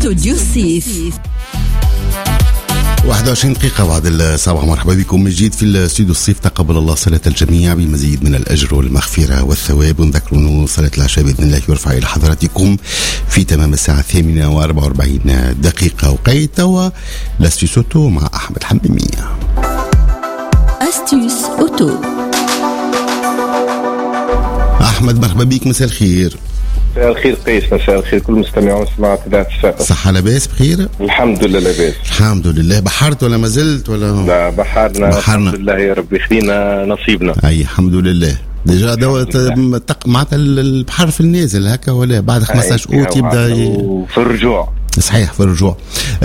استوديو الصيف. 21 دقيقة بعد الصباح. مرحبا بكم من جديد في الاستوديو الصيف. تقبل الله صلاة الجميع بمزيد من الأجر والمغفرة والثواب، ونذكرون صلاة العشاء بإذن الله يرفع إلى حضراتكم في تمام الساعة 8:44 دقيقة وقيت. والاستوديو أوتو مع أحمد حميمية. أستيوس أوتو. أحمد مرحبا بك، مساء الخير. مساء الخير قيس، مساء الخير كل مستمعون سماعة إذاعة الساقة. صحة لاباس بخير؟ الحمد لله لاباس الحمد لله. بحرت ولا ما زلت ولا؟ لا بحرنا الحمد لله يا ربي، خلينا نصيبنا. أي الحمد لله. ديجا معناتها البحر في النازل هكا ولا بعد 15 أوت يبدأ في الرجوع. صحيح في الرجوع.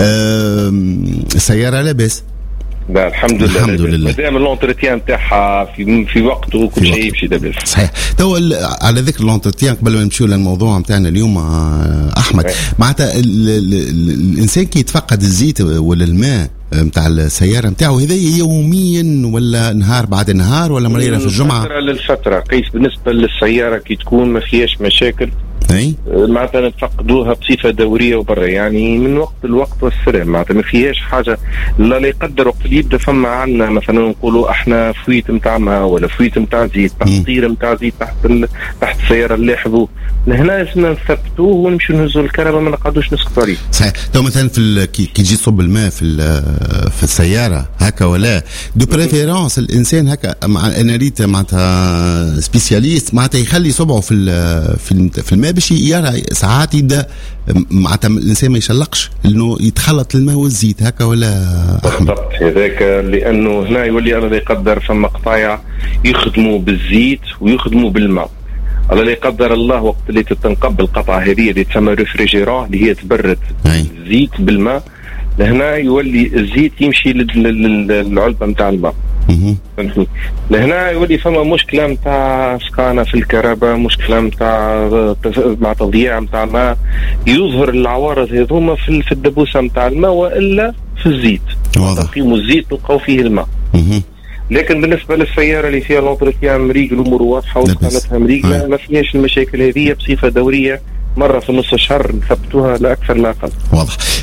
السيارة لاباس؟ لا الحمد لله الحمد لله. مادام اللونترتيان نتاعها في وقته وكل شيء يمشي لاباس. صحيح. تو على ذكر اللونترتيان قبل ما نمشيو للموضوع نتاعنا اليوم احمد، معناتها الانسان كي يتفقد الزيت ولا الماء نتاع السياره نتاعو هذا يوميا ولا نهار بعد نهار ولا مريره في الجمعه؟ فتره للفتره قيس. بالنسبه للسياره كي تكون ما فيهاش مشاكل اي معناتها نتفقدوها بصفه دوريه وبرا، يعني من وقت الوقت والسلام. معناتها ما فيهاش حاجه لا يقدر وقت اللي يبدا فما عندنا مثلا نقولوا احنا فويت نتاع ماء ولا فويت نتاع زيت، تقطير نتاع زيت تحت السياره اللي لاحظوا هنا لازمنا نثبتوه ونمشي نهزوا الكهرباء، ما نقعدوش نسكتوا عليه. صحيح. تو مثلا كي تجي تصب الماء في السياره هكا ولا دو بريفيرونس الانسان هكا انا ريت معناتها سبيسياليست معناتها يخلي صبعه في الماء باش يرى ساعات يبدا معناتها الانسان ما يشلقش انه يتخلط الماء والزيت هكا ولا؟ بالضبط هذاك، لانه هنا يولي الله لا يقدر فما قطايع يخدموا بالزيت ويخدموا بالماء. الله لا يقدر الله وقت اللي تنقب القطعه هذه اللي تسمى ريفريجيرون اللي هي تبرد الزيت بالماء، لهنا يولي الزيت يمشي للعلبه نتاع الماء. فهمتني؟ لهنا يولي فما مشكله نتاع سكانه في الكهرباء، مشكله نتاع مع تضييع نتاع الماء، يظهر العوارض هذوما في الدبوسه نتاع الماء والا في الزيت. تقيموا الزيت تلقاو فيه الماء. لكن بالنسبه للسياره اللي فيها لونترتيان مريق الامور واضحه وسكانتها مريقه ما فيهاش المشاكل هذه بصفه دوريه، مره في نص شهر نثبتوها لا اكثر لا اقل. واضح.